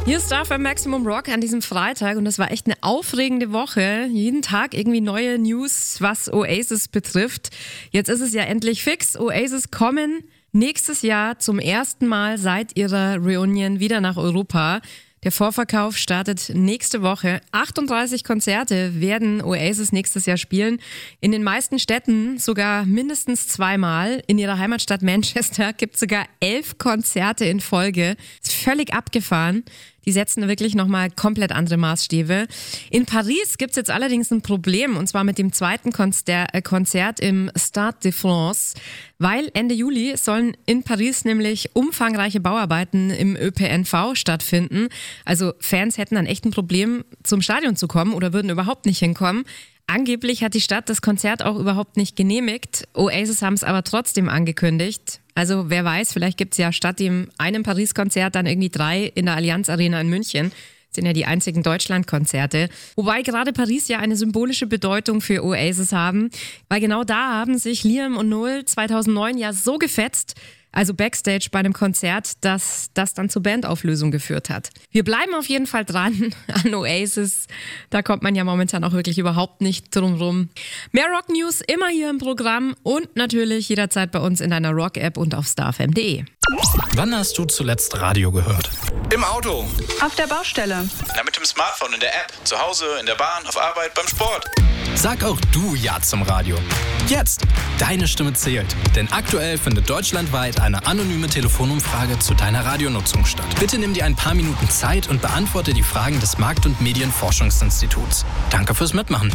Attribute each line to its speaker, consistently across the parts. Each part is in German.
Speaker 1: Hier ist Star FM Maximum Rock an diesem Freitag und das war echt eine aufregende Woche. Jeden Tag irgendwie neue News, was Oasis betrifft. Jetzt ist es ja endlich fix. Oasis kommen nächstes Jahr zum ersten Mal seit ihrer Reunion wieder nach Europa. Der Vorverkauf startet nächste Woche. 38 Konzerte werden Oasis nächstes Jahr spielen. In den meisten Städten sogar mindestens zweimal. In ihrer Heimatstadt Manchester gibt es sogar 11 Konzerte in Folge. Ist völlig abgefahren. Die setzen wirklich nochmal komplett andere Maßstäbe. In Paris gibt's jetzt allerdings ein Problem, und zwar mit dem zweiten Konzert im Stade de France, weil Ende Juli sollen in Paris nämlich umfangreiche Bauarbeiten im ÖPNV stattfinden. Also Fans hätten dann echt ein Problem, zum Stadion zu kommen oder würden überhaupt nicht hinkommen. Angeblich hat die Stadt das Konzert auch überhaupt nicht genehmigt. Oasis haben es aber trotzdem angekündigt. Also wer weiß, vielleicht gibt es ja statt dem einen Paris-Konzert dann irgendwie 3 in der Allianz Arena in München. Das sind ja die einzigen Deutschland-Konzerte. Wobei gerade Paris ja eine symbolische Bedeutung für Oasis haben. Weil genau da haben sich Liam und Noel 2009 ja so gefetzt, also Backstage bei einem Konzert, dass das dann zur Bandauflösung geführt hat. Wir bleiben auf jeden Fall dran an Oasis. Da kommt man ja momentan auch wirklich überhaupt nicht drum rum. Mehr Rock-News immer hier im Programm und natürlich jederzeit bei uns in deiner Rock-App und auf starfm.de.
Speaker 2: Wann hast du zuletzt Radio gehört?
Speaker 3: Im Auto.
Speaker 4: Auf der Baustelle.
Speaker 3: Na, mit dem Smartphone, in der App. Zu Hause, in der Bahn, auf Arbeit, beim Sport.
Speaker 2: Sag auch du Ja zum Radio. Jetzt! Deine Stimme zählt. Denn aktuell findet deutschlandweit eine anonyme Telefonumfrage zu deiner Radionutzung statt. Bitte nimm dir ein paar Minuten Zeit und beantworte die Fragen des Markt- und Medienforschungsinstituts. Danke fürs Mitmachen.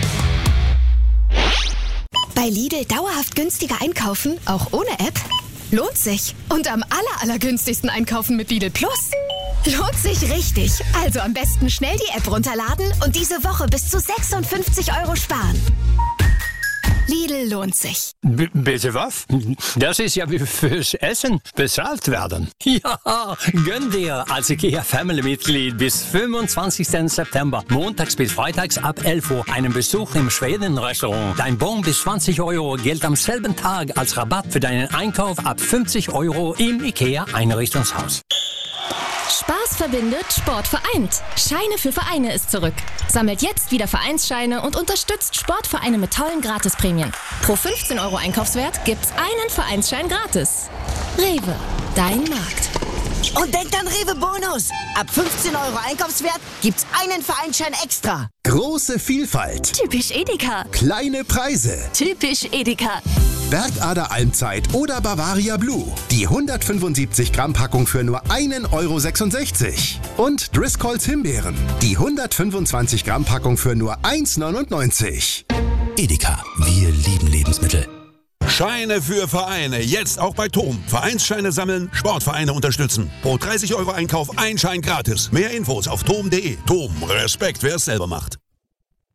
Speaker 5: Bei Lidl dauerhaft günstiger einkaufen, auch ohne App? Lohnt sich. Und am allergünstigsten einkaufen mit Lidl Plus? Lohnt sich richtig. Also am besten schnell die App runterladen und diese Woche bis zu 56 € sparen. Lidl lohnt sich.
Speaker 6: Bitte was? Das ist ja wie fürs Essen bezahlt werden. Ja, gönn dir als IKEA-Family-Mitglied bis 25. September, montags bis freitags ab 11 Uhr, einen Besuch im Schweden-Restaurant. Dein Bon bis 20 € gilt am selben Tag als Rabatt für deinen Einkauf ab 50 € im IKEA-Einrichtungshaus.
Speaker 7: Spaß verbindet, Sport vereint. Scheine für Vereine ist zurück. Sammelt jetzt wieder Vereinsscheine und unterstützt Sportvereine mit tollen Gratisprämien. Pro 15 € Einkaufswert gibt's einen Vereinsschein gratis. Rewe, dein Markt.
Speaker 8: Und denkt an Rewe Bonus. Ab 15 € Einkaufswert gibt's einen Vereinsschein extra.
Speaker 9: Große Vielfalt.
Speaker 7: Typisch Edeka.
Speaker 9: Kleine Preise.
Speaker 7: Typisch Edeka.
Speaker 9: Bergader Almzeit oder Bavaria Blue. Die 175 Gramm Packung für nur 1,66 €. Und Driscolls Himbeeren. Die 125 Gramm Packung für nur 1,99 €.
Speaker 10: Edeka, wir lieben Lebensmittel.
Speaker 11: Scheine für Vereine, jetzt auch bei TOM. Vereinsscheine sammeln, Sportvereine unterstützen. Pro 30 € Einkauf ein Schein gratis. Mehr Infos auf tom.de. TOM, Respekt, wer es selber macht.